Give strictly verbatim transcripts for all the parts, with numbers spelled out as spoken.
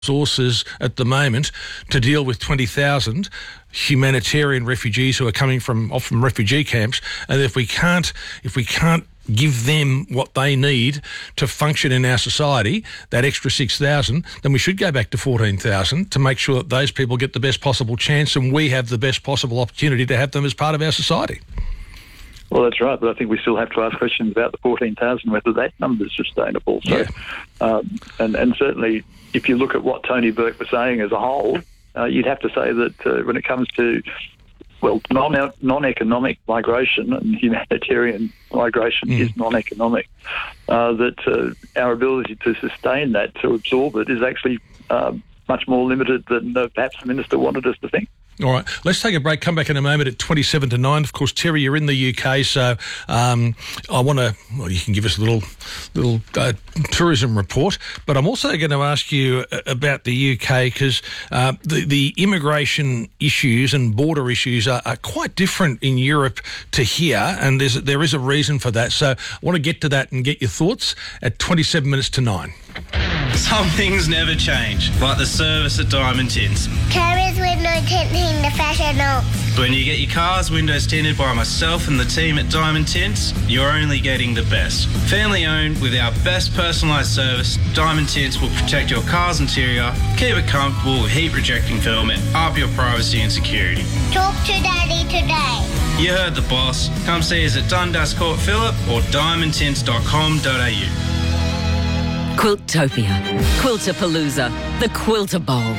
resources at the moment to deal with twenty thousand humanitarian refugees who are coming from off from refugee camps, and if we can't if we can't give them what they need to function in our society, that extra six thousand, then we should go back to fourteen thousand to make sure that those people get the best possible chance and we have the best possible opportunity to have them as part of our society. Well, that's right, but I think we still have to ask questions about the fourteen thousand, whether that number is sustainable. So, yeah. um, and, and certainly, if you look at what Tony Burke was saying as a whole, uh, you'd have to say that uh, when it comes to, well, non, non-economic migration and humanitarian migration mm. is non-economic, uh, that uh, our ability to sustain that, to absorb it, is actually uh, much more limited than uh, perhaps the Minister wanted us to think. All right, let's take a break. Come back in a moment at twenty-seven to nine. Of course, Terry, you're in the U K, so um, I want to, well, you can give us a little little uh, tourism report, but I'm also going to ask you about the U K because uh, the, the immigration issues and border issues are, are quite different in Europe to here, and there's, there is a reason for that. So I want to get to that and get your thoughts at twenty-seven minutes to nine. Some things never change, like the service at Diamond Tints. Carriers window tinting the fashion oak. When you get your car's windows tinted by myself and the team at Diamond Tints, you're only getting the best. Family owned with our best personalised service, Diamond Tints will protect your car's interior, keep it comfortable with heat rejecting film and up your privacy and security. Talk to Daddy today. You heard the boss. Come see us at Dundas Court Phillip or diamond tints dot com dot a u. Quiltopia, Quiltapalooza, the Quilter Bowl.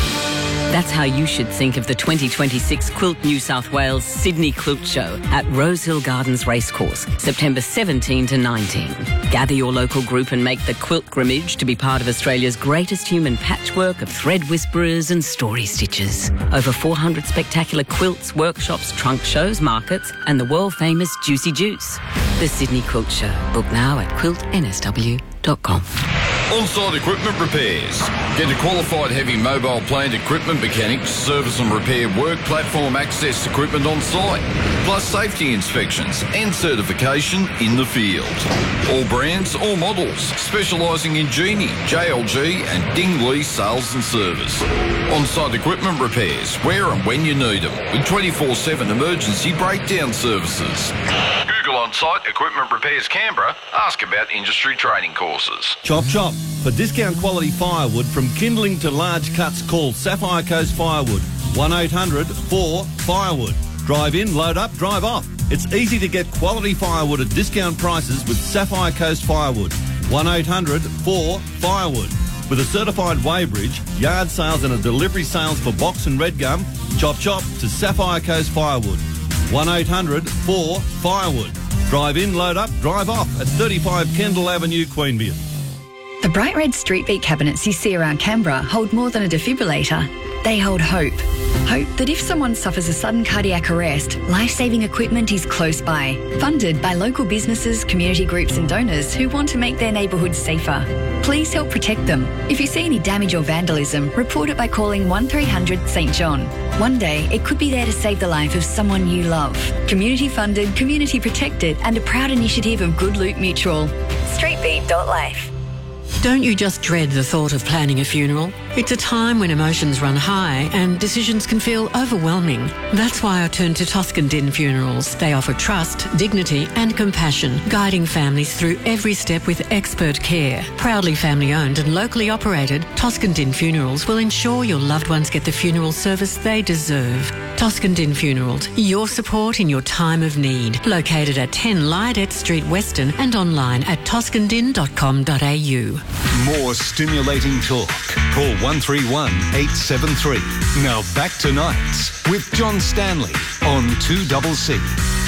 That's how you should think of the twenty twenty-six Quilt New South Wales Sydney Quilt Show at Rosehill Gardens Racecourse, September seventeenth to nineteenth. Gather your local group and make the quilt grimmage to be part of Australia's greatest human patchwork of thread whisperers and story stitches. Over four hundred spectacular quilts, workshops, trunk shows, markets, and the world-famous Juicy Juice. The Sydney Quilt Show. Book now at quilt n s w dot com. On-site equipment repairs. Get a qualified heavy mobile plant equipment mechanic to service and repair work platform access equipment on site, plus safety inspections and certification in the field. All brands, all models, specialising in Genie, J L G and Dingley sales and service. On-site equipment repairs, where and when you need them, with twenty-four seven emergency breakdown services. Google On-Site Equipment Repairs Canberra. Ask about industry training courses. Chop chop. For discount quality firewood from kindling to large cuts, call Sapphire Coast Firewood. one eight hundred four firewood. Drive in, load up, drive off. It's easy to get quality firewood at discount prices with Sapphire Coast Firewood. one eight hundred four firewood. With a certified weighbridge, yard sales and a delivery sales for box and red gum, chop chop to Sapphire Coast Firewood. one eight hundred four firewood. Drive in, load up, drive off at thirty-five Kendall Avenue, Queanbeyan. The bright red street beat cabinets you see around Canberra hold more than a defibrillator. They hold hope. Hope that if someone suffers a sudden cardiac arrest, life-saving equipment is close by. Funded by local businesses, community groups and donors who want to make their neighbourhoods safer. Please help protect them. If you see any damage or vandalism, report it by calling one three hundred St John. One day, it could be there to save the life of someone you love. Community funded, community protected and a proud initiative of Good Loot Mutual. streetbeat dot life. Don't you just dread the thought of planning a funeral? It's a time when emotions run high and decisions can feel overwhelming. That's why I turn to Toscan Din Funerals. They offer trust, dignity and compassion, guiding families through every step with expert care. Proudly family-owned and locally operated, Toscan Din Funerals will ensure your loved ones get the funeral service they deserve. Toscan Din Funerals, your support in your time of need. Located at ten Lydet Street, Weston and online at toscan din dot com dot a u. More stimulating talk. Call one three one eight seven three. Now back to Nights with John Stanley on two C C.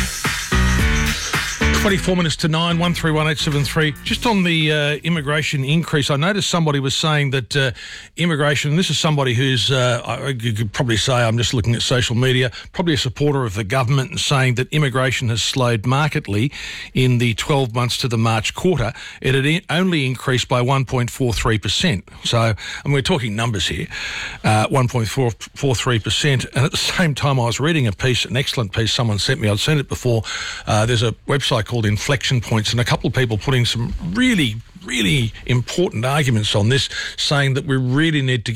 twenty-four minutes to nine, one three one eight seven three. Just on the uh, immigration increase, I noticed somebody was saying that uh, immigration, and this is somebody who's, uh, I, you could probably say, I'm just looking at social media, probably a supporter of the government, and saying that immigration has slowed markedly in the twelve months to the March quarter. It had only increased by one point four three percent. So, and we're talking numbers here, uh, one point four four three percent. And at the same time, I was reading a piece, an excellent piece someone sent me. I'd seen it before. Uh, there's a website called Inflection Points, and a couple of people putting some really really important arguments on this, saying that we really need to